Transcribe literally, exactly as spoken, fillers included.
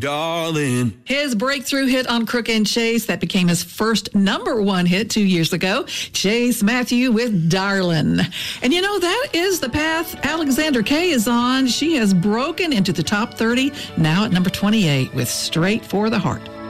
darling. His breakthrough hit on Crook and Chase, that became his first number one hit two years ago. Chase Matthew with Darlin'. And you know, that is the path Alexander Kay is on. She has broken into the top thirty, now at number twenty-eight with Straight for the Heart.